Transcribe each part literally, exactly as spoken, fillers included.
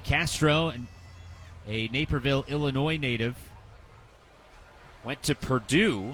Castro, a Naperville, Illinois native, went to Purdue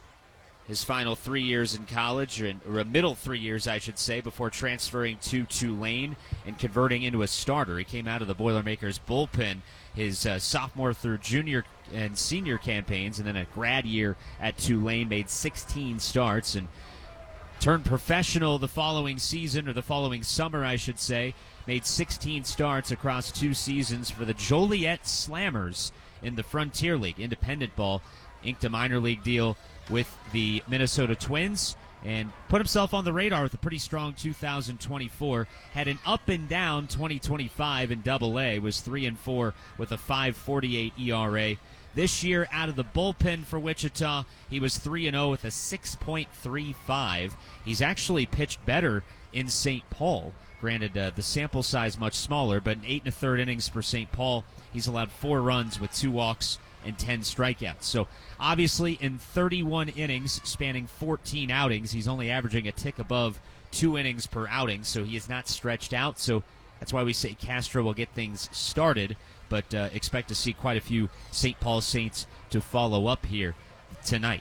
his final three years in college, or a middle three years, I should say, before transferring to Tulane and converting into a starter. He came out of the Boilermakers bullpen his uh, sophomore through junior and senior campaigns, and then a grad year at Tulane, made sixteen starts, and turned professional the following season, or the following summer, I should say. Made sixteen starts across two seasons for the Joliet Slammers in the Frontier League, independent ball. Inked a minor league deal with the Minnesota Twins and put himself on the radar with a pretty strong two thousand twenty-four. Had an up and down twenty twenty-five in Double A. Was three and four with a five forty-eight E R A. This year, out of the bullpen for Wichita, he was three and oh with a six point three five. He's actually pitched better in Saint Paul. Granted, uh, the sample size much smaller, but in eight and a third innings for Saint Paul, he's allowed four runs with two walks and ten strikeouts. So obviously in thirty-one innings spanning fourteen outings, he's only averaging a tick above two innings per outing, so he is not stretched out. So that's why we say Castro will get things started, but uh, expect to see quite a few Saint Paul Saints to follow up here tonight.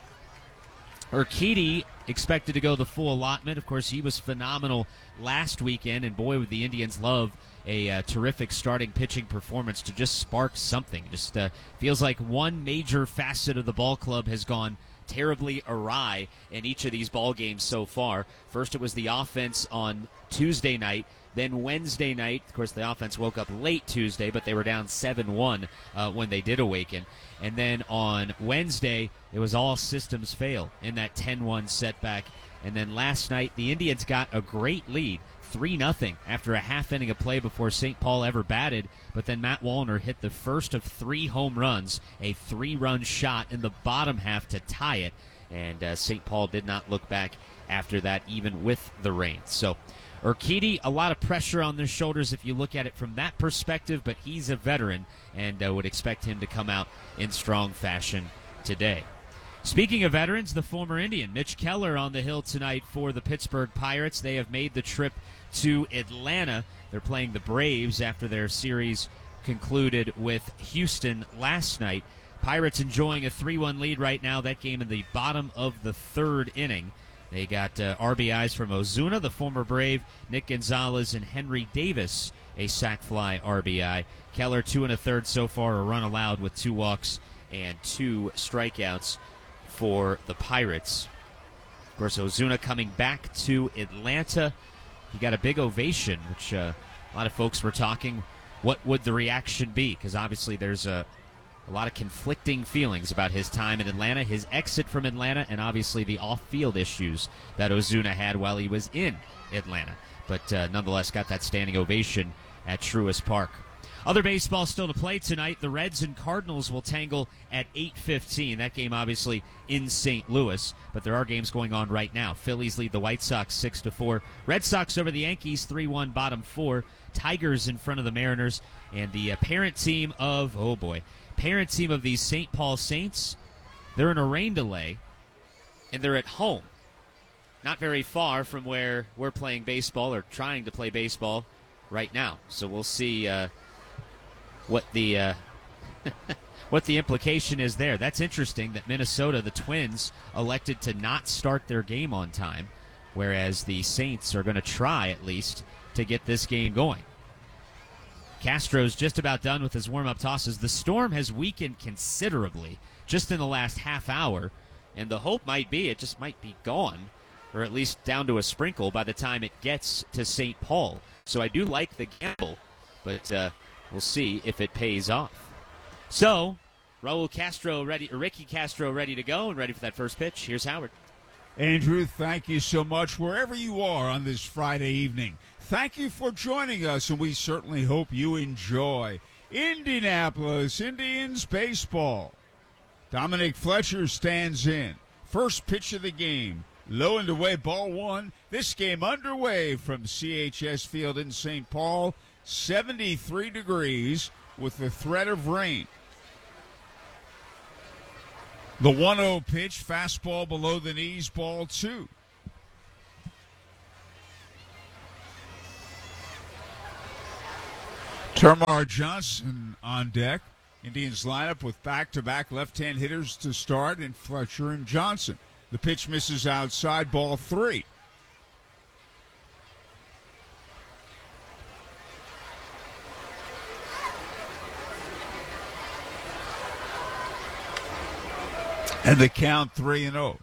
Urquidy expected to go the full allotment. Of course, he was phenomenal last weekend, and boy, would the Indians love a uh, terrific starting pitching performance to just spark something. Just uh, feels like one major facet of the ball club has gone terribly awry in each of these ball games so far. First, it was the offense on Tuesday night. Then Wednesday night, of course, the offense woke up late Tuesday, but they were down seven one uh, when they did awaken. And then on Wednesday, it was all systems fail in that ten one setback. And then last night, the Indians got a great lead, three nothing, after a half inning of play before Saint Paul ever batted. But then Matt Wallner hit the first of three home runs, a three-run shot in the bottom half to tie it. And uh, Saint Paul did not look back after that, even with the rain. So Urquidy, a lot of pressure on their shoulders if you look at it from that perspective, but he's a veteran and uh, would expect him to come out in strong fashion today. Speaking of veterans, the former Indian, Mitch Keller, on the hill tonight for the Pittsburgh Pirates. They have made the trip to Atlanta. They're playing the Braves after their series concluded with Houston last night. Pirates enjoying a three one lead right now. That game in the bottom of the third inning. They got uh, R B Is from Ozuna, the former Brave, Nick Gonzalez, and Henry Davis, a sac fly R B I. Keller, two and a third so far, a run allowed with two walks and two strikeouts for the Pirates. Of course, Ozuna coming back to Atlanta. He got a big ovation, which uh, a lot of folks were talking. What would the reaction be? Because obviously there's a, a lot of conflicting feelings about his time in Atlanta, his exit from Atlanta, and obviously the off-field issues that Ozuna had while he was in Atlanta. But uh, nonetheless got that standing ovation at Truist Park. Other baseball still to play tonight. The Reds and Cardinals will tangle at eight fifteen. That game obviously in Saint Louis, but there are games going on right now. Phillies lead the White Sox six to four. Red Sox over the Yankees three one bottom four. Tigers in front of the Mariners. And the uh, parent team of, oh boy, parent team of these Saint Paul Saints, they're in a rain delay, and they're at home. Not very far from where we're playing baseball or trying to play baseball right now. So we'll see uh, what the uh, what the implication is there. That's interesting that Minnesota, the Twins, elected to not start their game on time, whereas the Saints are going to try at least to get this game going. Castro's just about done with his warm-up tosses. The storm has weakened considerably just in the last half hour, and the hope might be it just might be gone, or at least down to a sprinkle by the time it gets to Saint Paul. So I do like the gamble, but uh, we'll see if it pays off. So, Raul Castro ready, or Ricky Castro ready to go and ready for that first pitch. Here's Howard. Andrew, thank you so much wherever you are on this Friday evening. Thank you for joining us, and we certainly hope you enjoy Indianapolis Indians baseball. Dominic Fletcher stands in. First pitch of the game. Low and away, ball one. This game underway from C H S Field in Saint Paul. seventy-three degrees with the threat of rain. The one oh pitch, fastball below the knees, ball two. Termar Johnson on deck. Indians lineup with back-to-back left-hand hitters to start in Fletcher and Johnson. The pitch misses outside, ball three. And the count three and oh.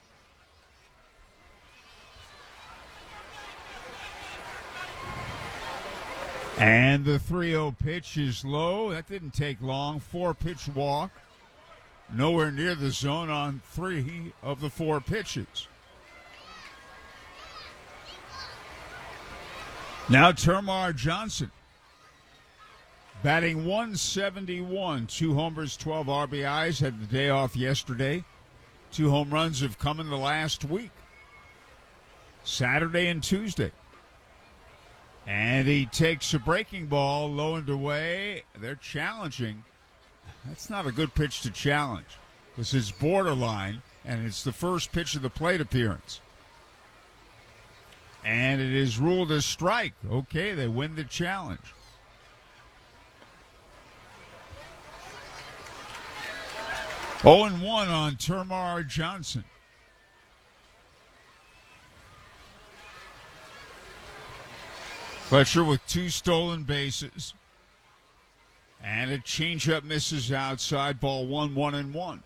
And the three oh pitch is low. That didn't take long. Four-pitch walk. Nowhere near the zone on three of the four pitches. Now Termar Johnson. Batting one seventy-one. Two homers, twelve R B Is. Had the day off yesterday. Two home runs have come in the last week. Saturday and Tuesday. And he takes a breaking ball low and away. They're challenging. That's not a good pitch to challenge. This is borderline, and it's the first pitch of the plate appearance. And it is ruled a strike. Okay, they win the challenge. oh and one on Termar Johnson. Fletcher with two stolen bases. And a changeup misses outside, ball one, one and one.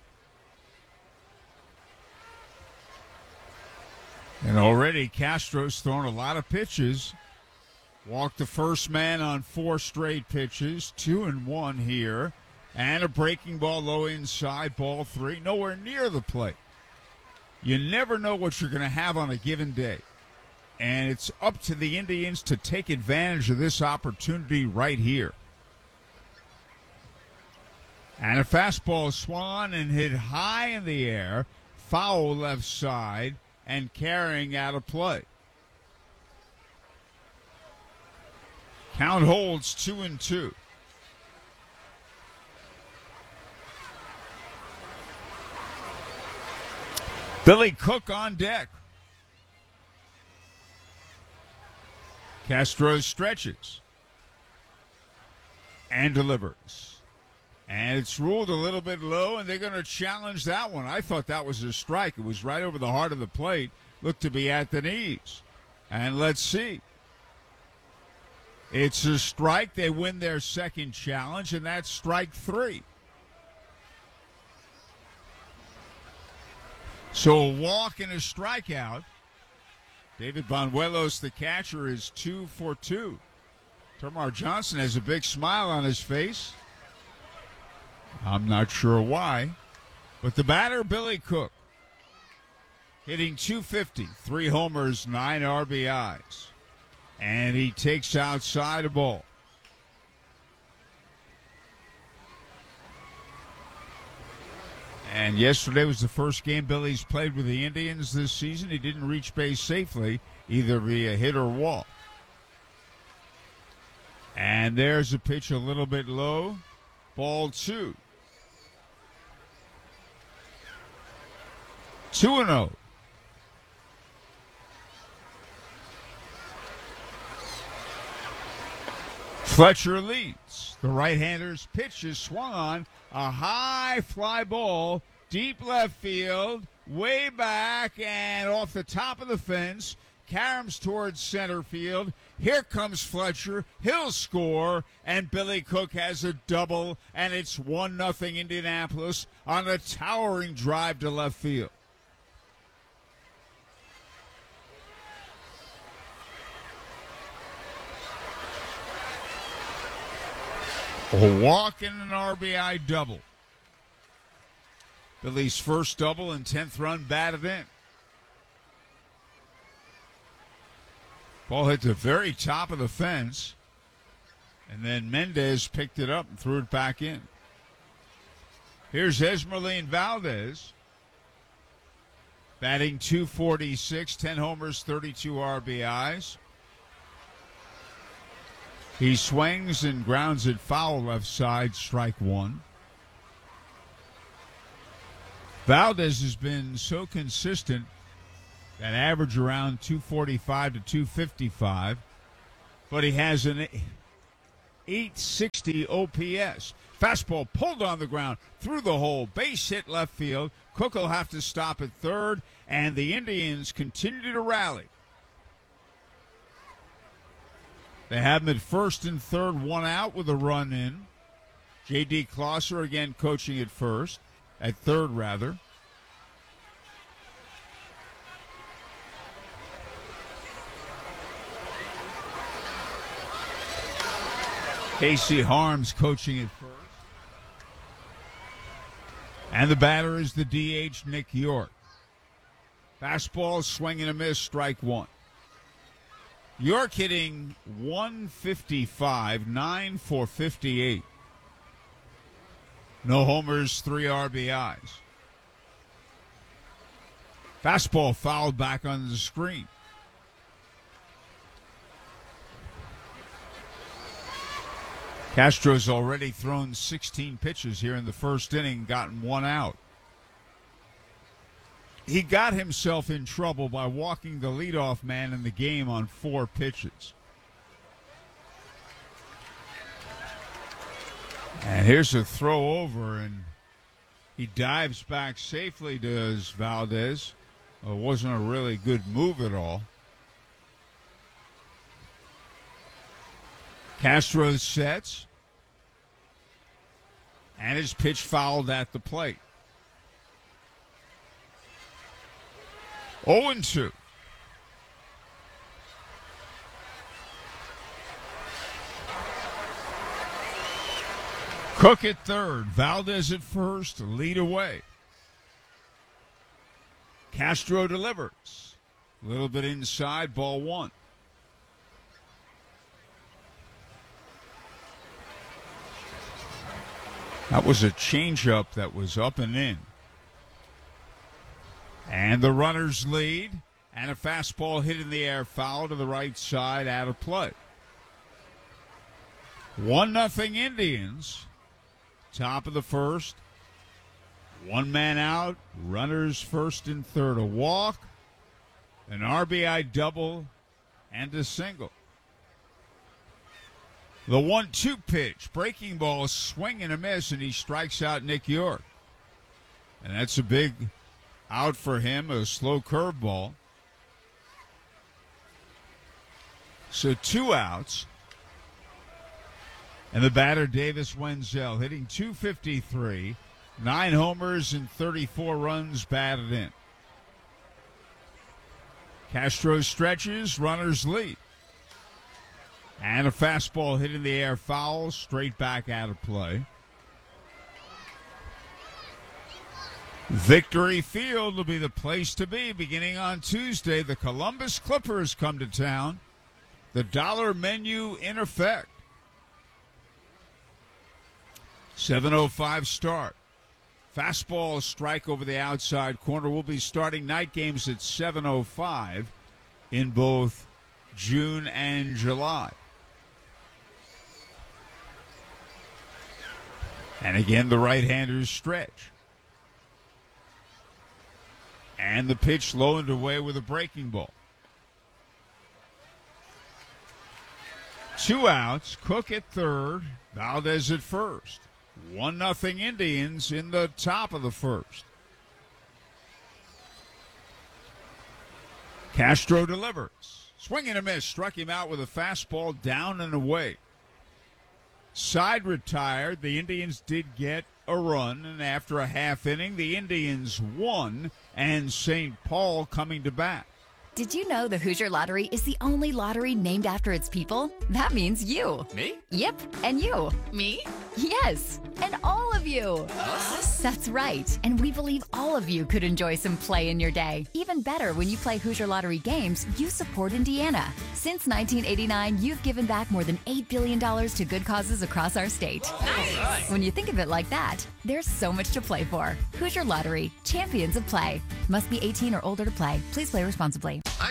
And already Castro's thrown a lot of pitches. Walked the first man on four straight pitches, two and one here. And a breaking ball low inside, ball three, nowhere near the plate. You never know what you're going to have on a given day. And it's up to the Indians to take advantage of this opportunity right here. And a fastball swung and hit high in the air, foul left side, and carrying out of play. Count holds two and two. Billy Cook on deck. Castro stretches and delivers. And it's ruled a little bit low, and they're going to challenge that one. I thought that was a strike. It was right over the heart of the plate. Looked to be at the knees. And let's see. It's a strike. They win their second challenge, and that's strike three. So a walk and a strikeout. David Banuelos, the catcher, is two for two. Termar Johnson has a big smile on his face. I'm not sure why. But the batter, Billy Cook, hitting two fifty, three homers, nine R B Is. And he takes outside a ball. And yesterday was the first game Billy's played with the Indians this season. He didn't reach base safely, either via hit or walk. And there's a pitch a little bit low. Ball two. two and oh. Fletcher leads. The right-hander's pitch is swung on. A high fly ball, deep left field, way back and off the top of the fence. Caroms towards center field. Here comes Fletcher. He'll score, and Billy Cook has a double, and it's one nothing Indianapolis on a towering drive to left field. A walk and an R B I double. Billy's first double and tenth run batted in. Ball hit the very top of the fence, and then Mendez picked it up and threw it back in. Here's Esmeralyn Valdez, batting two forty-six, ten homers, thirty-two R B Is. He swings and grounds it foul left side, strike one. Valdez has been so consistent, that average around two forty-five to two fifty-five, but he has an eight sixty O P S. Fastball pulled on the ground, through the hole, base hit left field. Cook will have to stop at third, and the Indians continue to rally. They have him at first and third, one out with a run in. J D. Closser again coaching at first, at third rather. Casey Harms coaching at first. And the batter is the D H, Nick York. Fastball, swing and a miss, strike one. York hitting one fifty-five, nine for fifty-eight. No homers, three R B Is. Fastball fouled back on the screen. Castro's already thrown sixteen pitches here in the first inning, gotten one out. He got himself in trouble by walking the leadoff man in the game on four pitches. And here's a throw over, and he dives back safely, does Valdez. It wasn't a really good move at all. Castro sets, and his pitch fouled at the plate. oh and two. Cook at third, Valdez at first, lead away. Castro delivers. A little bit inside, ball one. That was a changeup that was up and in. And the runners lead, and a fastball hit in the air, foul to the right side, out of play. One nothing Indians. Top of the first. One man out, runners first and third. A walk, an R B I double, and a single. The one two pitch, breaking ball, swing and a miss, and he strikes out Nick York. And that's a big out for him, a slow curveball. So two outs. And the batter, Davis Wenzel, hitting two fifty-three, nine homers and thirty-four runs batted in. Castro stretches, runners lead. And a fastball hit in the air, foul, straight back out of play. Victory Field will be the place to be beginning on Tuesday. The Columbus Clippers come to town. The dollar menu in effect. seven oh five start. Fastball strike over the outside corner. We'll be starting night games at seven oh five in both June and July. And again, the right-handers stretch. And the pitch low and away with a breaking ball. Two outs, Cook at third, Valdez at first. One nothing Indians in the top of the first. Castro delivers. Swing and a miss, struck him out with a fastball down and away. Side retired. The Indians did get a run, and after a half inning, the Indians won, and Saint Paul coming to bat. Did you know the Hoosier Lottery is the only lottery named after its people? That means you. Me? Yep, and you. Me? Yes, and all of you. Us? That's right, and we believe all of you could enjoy some play in your day. Even better, when you play Hoosier Lottery games, you support Indiana. Since nineteen eighty-nine, you've given back more than eight billion dollars to good causes across our state. Nice. When you think of it like that, there's so much to play for. Hoosier Lottery, champions of play. Must be eighteen or older to play. Please play responsibly. I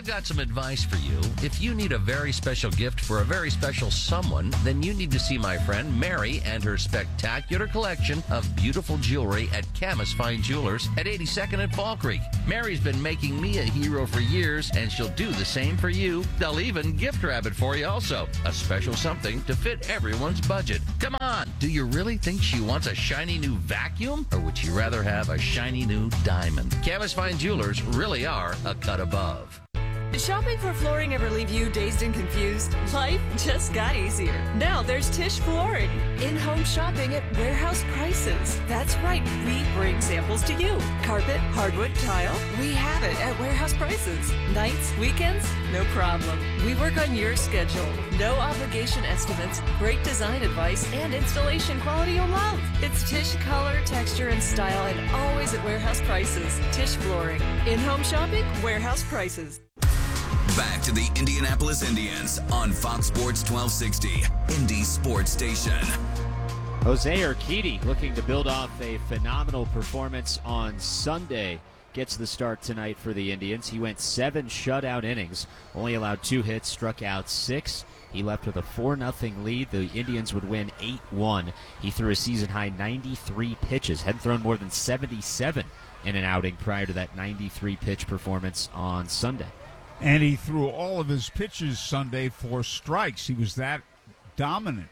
I've got some advice for you. If you need a very special gift for a very special someone, then you need to see my friend Mary and her spectacular collection of beautiful jewelry at Camus Fine Jewelers at eighty-second and Fall Creek. Mary's been making me a hero for years, and she'll do the same for you. They'll even gift wrap it for you also. A special something to fit everyone's budget. Come on, do you really think she wants a shiny new vacuum? Or would she rather have a shiny new diamond? Camus Fine Jewelers really are a cut above. Did shopping for flooring ever leave you dazed and confused? Life just got easier. Now there's Tisch Flooring. In-home shopping at warehouse prices. That's right, we bring samples to you. Carpet, hardwood, tile, we have it at warehouse prices. Nights, weekends, no problem. We work on your schedule. No obligation estimates, great design advice, and installation quality you'll love. It's Tisch color, texture, and style, and always at warehouse prices. Tisch Flooring. In-home shopping, warehouse prices. Back to the Indianapolis Indians on Fox Sports twelve sixty, Indy Sports Station. Jose Urquidy, looking to build off a phenomenal performance on Sunday, gets the start tonight for the Indians. He went seven shutout innings, only allowed two hits, struck out six. He left with a four nothing lead. The Indians would win eight one. He threw a season-high ninety-three pitches, hadn't thrown more than seventy-seven in an outing prior to that ninety-three pitch performance on Sunday. And he threw all of his pitches Sunday for strikes. He was that dominant.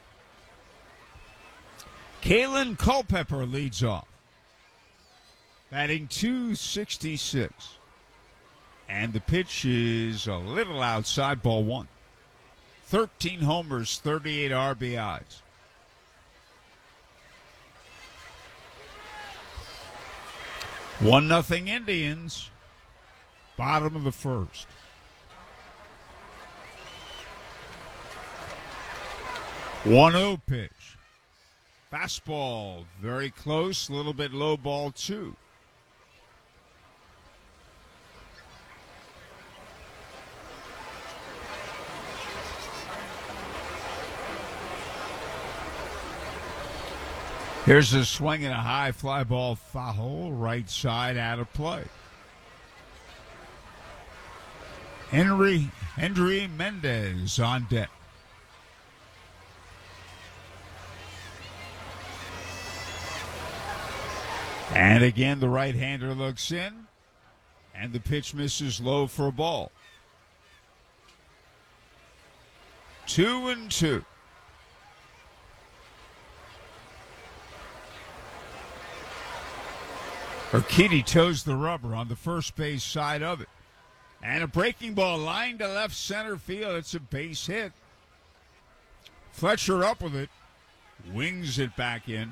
Kalen Culpepper leads off, batting two sixty-six. And the pitch is a little outside, ball one. thirteen homers, thirty-eight R B Is. One nothing Indians. Bottom of the first. one oh pitch. Fastball, very close, a little bit low, ball two. Here's a swing and a high fly ball foul, right side out of play. Henry Henry Mendez on deck. And again, the right-hander looks in, and the pitch misses low for a ball. Two and two. Urquidy toes the rubber on the first base side of it. And a breaking ball lined to left center field. It's a base hit. Fletcher up with it. Wings it back in.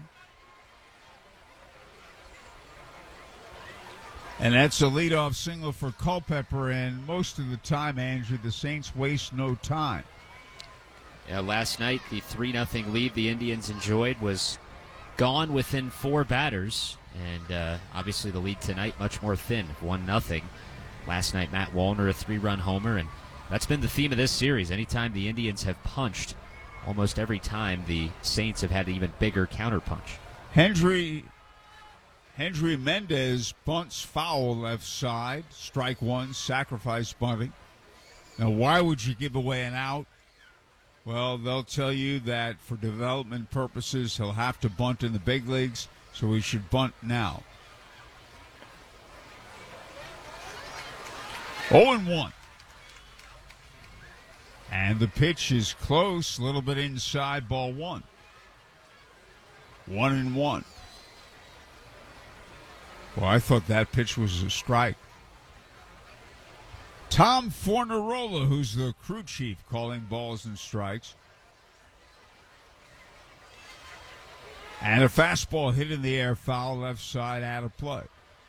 And that's a leadoff single for Culpepper. And most of the time, Andrew, the Saints waste no time. Yeah, last night, the three nothing lead the Indians enjoyed was gone within four batters. And uh, obviously the lead tonight much more thin, one nothing. Last night, Matt Wallner, a three-run homer, and that's been the theme of this series. Anytime the Indians have punched, almost every time the Saints have had an even bigger counterpunch. Henry Henry Mendez bunts foul left side, strike one, sacrifice bunting. Now, why would you give away an out? Well, they'll tell you that for development purposes, he'll have to bunt in the big leagues, so he should bunt now. oh and one. And the pitch is close, a little bit inside, ball one. One and one. Well, I thought that pitch was a strike. Tom Fornarola, who's the crew chief, calling balls and strikes. And a fastball hit in the air, foul left side, out of play.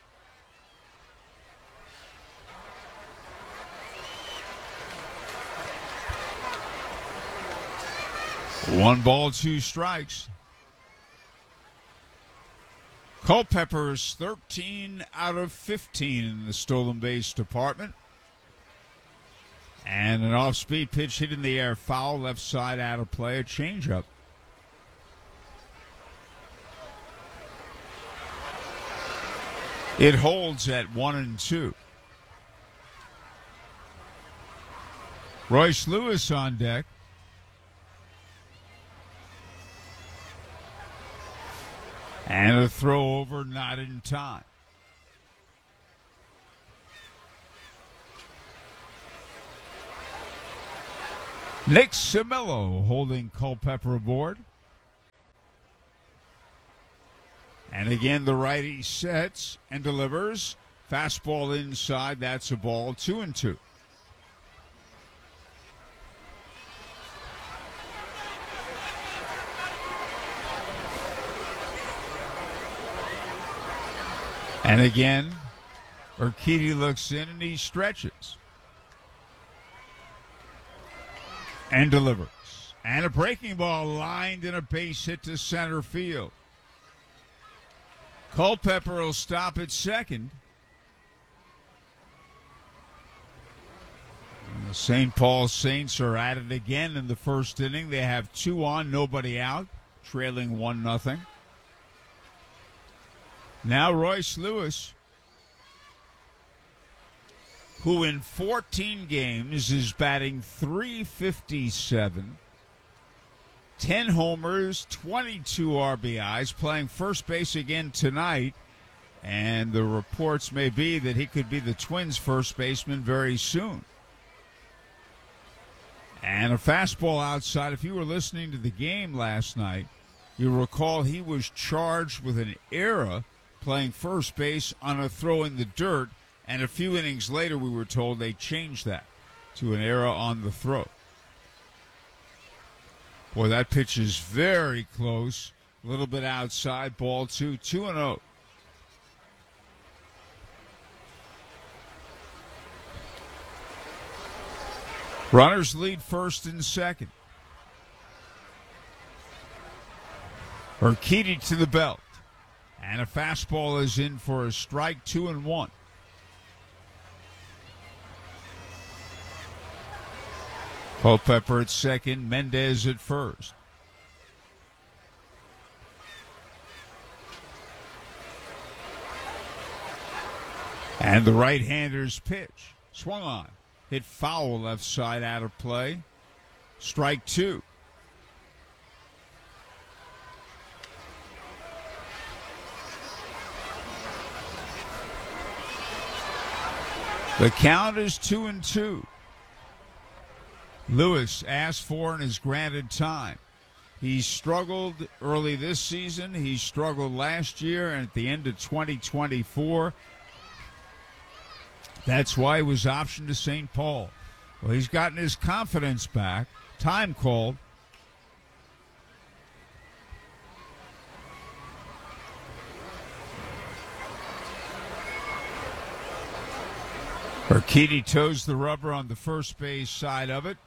One ball, two strikes. Culpepper's thirteen out of fifteen in the stolen base department. And an off-speed pitch hit in the air, foul left side, out of play, a changeup. It holds at one and two. Royce Lewis on deck. And a throw over, not in time. Nick Simillo holding Culpepper aboard. And again, the righty sets and delivers. Fastball inside, that's a ball, two and two. And again, Urquidy looks in and he stretches. And delivers. And a breaking ball lined in a base hit to center field. Culpepper will stop at second. And the Saint Paul Saints are at it again in the first inning. They have two on, nobody out, trailing one nothing. Now Royce Lewis, who in fourteen games is batting three fifty-seven, ten homers, twenty-two R B Is, playing first base again tonight. And the reports may be that he could be the Twins' first baseman very soon. And a fastball outside. If you were listening to the game last night, you'll recall he was charged with an error playing first base on a throw in the dirt. And a few innings later, we were told they changed that to an error on the throw. Boy, that pitch is very close. A little bit outside, ball two, two and oh. Runners lead first and second. Urquidy to the belt. And a fastball is in for a strike, two and one. Culpepper at second, Mendez at first. And the right-hander's pitch. Swung on. Hit foul left side out of play. Strike two. The count is two and two. Lewis asked for and is granted time. He struggled early this season. He struggled last year and at the end of twenty twenty-four. That's why he was optioned to Saint Paul. Well, he's gotten his confidence back. Time called. Urquidy toes the rubber on the first base side of it.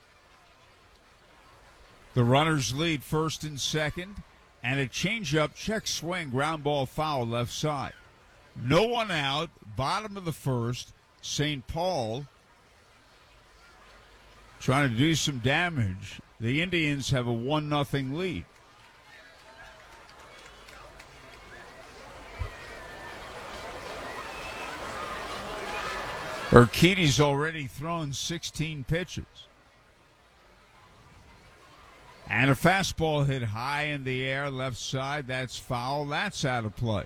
The runners lead first and second. And a changeup, check swing, ground ball foul left side. No one out, bottom of the first. Saint Paul trying to do some damage. The Indians have a one nothing lead. Urquidy's already thrown sixteen pitches. And a fastball hit high in the air, left side. That's foul. That's out of play.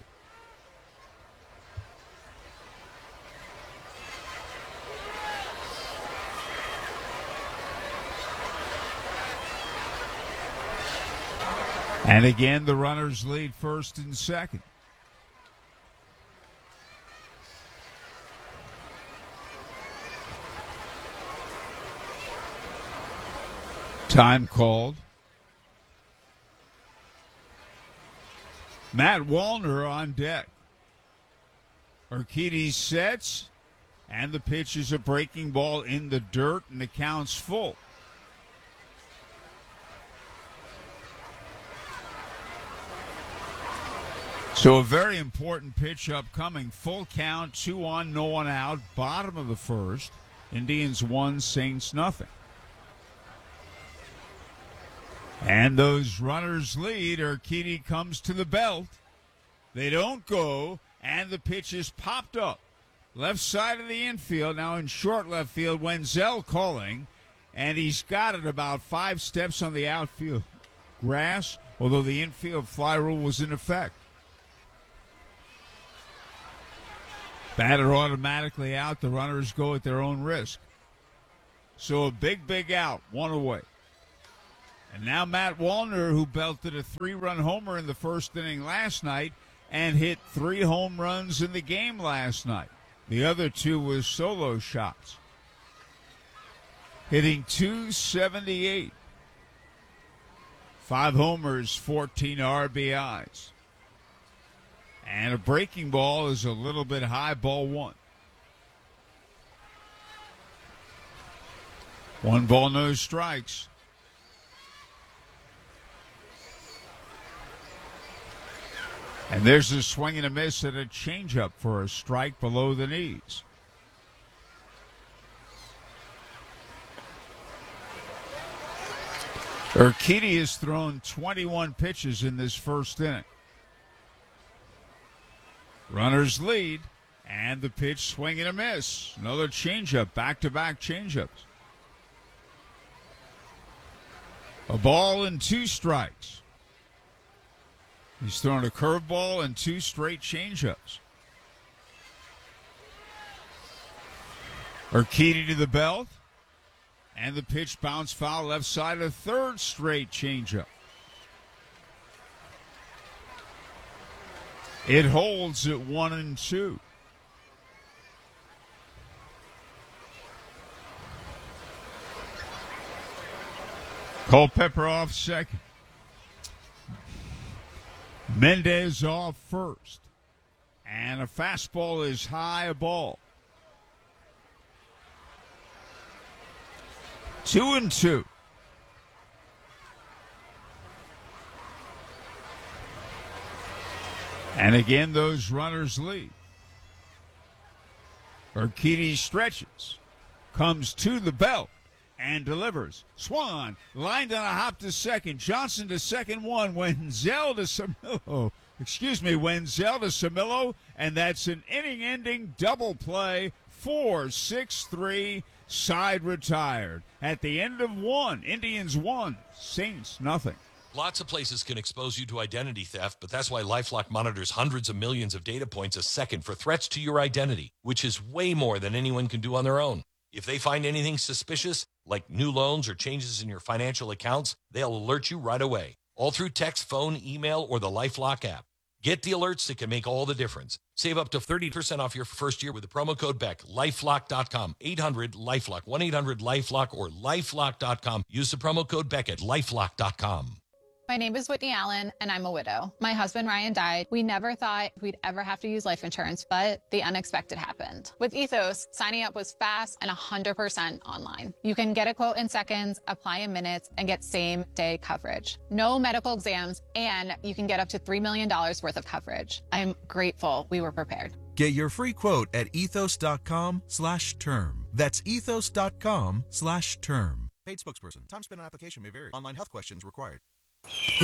And again, the runners lead first and second. Time called. Matt Wallner on deck. Urquidy sets, and the pitch is a breaking ball in the dirt, and the count's full. So a very important pitch upcoming. Full count, two on, no one out. Bottom of the first. Indians one, Saints nothing. And those runners lead. Urquidy comes to the belt. They don't go, and the pitch is popped up. Left side of the infield, now in short left field, Wenzel calling. and he's got it about five steps on the outfield grass, although the infield fly rule was in effect. Batter automatically out. The runners go at their own risk. So a big, big out, one away. And now Matt Wallner, who belted a three-run homer in the first inning last night and hit three home runs in the game last night. The other two was solo shots. Hitting two seventy-eight. Five homers, fourteen R B Is. And a breaking ball is a little bit high, ball one. One ball, no strikes. And there's a swing and a miss and a changeup for a strike below the knees. Urquidy has thrown twenty-one pitches in this first inning. Runners lead, and the pitch, swing and a miss. Another changeup, back-to-back changeups. A ball and two strikes. He's thrown a curveball and two straight changeups. Urquidy to the belt. And the pitch bounced foul left side, a third straight changeup. It holds at one and two. Culpepper off second. Mendez off first. And a fastball is high, a ball. Two and two. And again, those runners lead. Urquidy stretches, comes to the belt, and delivers. Swan lined on a hop to second. Johnson to second one. Wenzel to Samillo. Excuse me, Wenzel to Samillo. And that's an inning-ending double play. Four, six, three. Side retired. At the end of one, Indians one, Saints nothing. Lots of places can expose you to identity theft, but that's why LifeLock monitors hundreds of millions of data points a second for threats to your identity, which is way more than anyone can do on their own. If they find anything suspicious, like new loans or changes in your financial accounts, they'll alert you right away, all through text, phone, email, or the LifeLock app. Get the alerts that can make all the difference. Save up to thirty percent off your first year with the promo code Beck. lifelock dot com, eight hundred lifelock, one eight hundred lifelock, or lifelock dot com. Use the promo code Beck at lifelock dot com. My name is Whitney Allen, and I'm a widow. My husband, Ryan, died. We never thought we'd ever have to use life insurance, but the unexpected happened. With Ethos, signing up was fast and one hundred percent online. You can get a quote in seconds, apply in minutes, and get same-day coverage. No medical exams, and you can get up to three million dollars worth of coverage. I'm grateful we were prepared. Get your free quote at ethos.com slash term. That's ethos.com slash term. Paid spokesperson. Time spent on application may vary. Online health questions required.